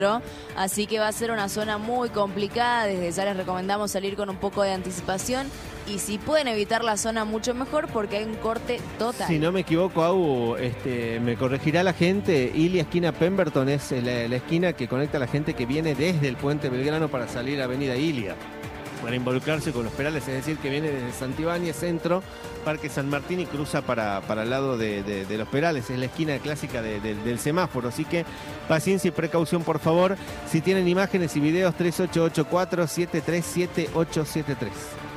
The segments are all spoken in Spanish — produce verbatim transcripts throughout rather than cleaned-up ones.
Así que va a ser una zona muy complicada. Desde ya les recomendamos salir con un poco de anticipación. Y si pueden evitar la zona, mucho mejor, porque hay un corte total. Si no me equivoco, Au, este, me corregirá la gente, Ilia esquina Pemberton es la, la esquina que conecta a la gente que viene desde el puente Belgrano para salir a Avenida Ilia, para involucrarse con los Perales, es decir, que viene desde Santibáñez, Centro, Parque San Martín y cruza para, para el lado de, de, de los Perales, es la esquina clásica de, de, del semáforo, así que paciencia y precaución, por favor. Si tienen imágenes y videos, tres ocho ocho cuatro, siete tres siete, ocho siete tres.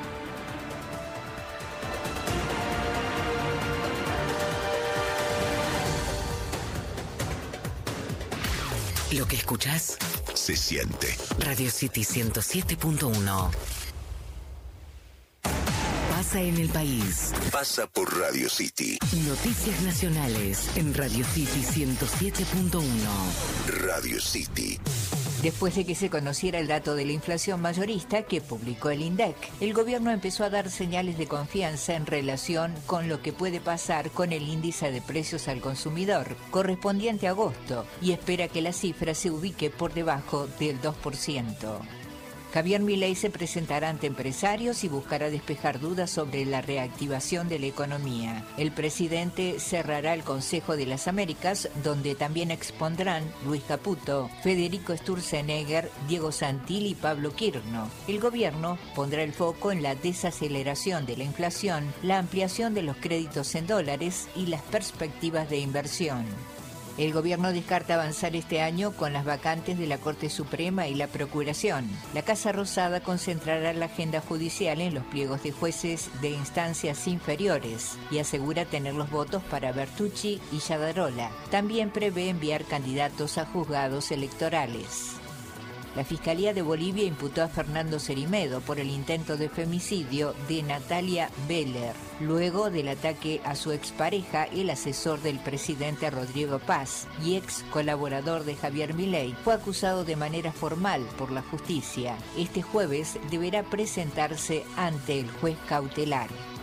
Lo que escuchás se siente. Radio City ciento siete punto uno. Pasa en el país. Pasa por Radio City. Noticias nacionales en Radio City ciento siete punto uno. Radio City. Después de que se conociera el dato de la inflación mayorista que publicó el INDEC, el gobierno empezó a dar señales de confianza en relación con lo que puede pasar con el índice de precios al consumidor, correspondiente a agosto, y espera que la cifra se ubique por debajo del dos por ciento. Javier Milei se presentará ante empresarios y buscará despejar dudas sobre la reactivación de la economía. El presidente cerrará el Consejo de las Américas, donde también expondrán Luis Caputo, Federico Sturzenegger, Diego Santilli y Pablo Quirno. El gobierno pondrá el foco en la desaceleración de la inflación, la ampliación de los créditos en dólares y las perspectivas de inversión. El gobierno descarta avanzar este año con las vacantes de la Corte Suprema y la Procuración. La Casa Rosada concentrará la agenda judicial en los pliegos de jueces de instancias inferiores y asegura tener los votos para Bertucci y Yadarola. También prevé enviar candidatos a juzgados electorales. La Fiscalía de Bolivia imputó a Fernando Cerimedo por el intento de femicidio de Natalia Beller, luego del ataque a su expareja, el asesor del presidente Rodrigo Paz y ex colaborador de Javier Milei. Fue acusado de manera formal por la justicia. Este jueves deberá presentarse ante el juez cautelar.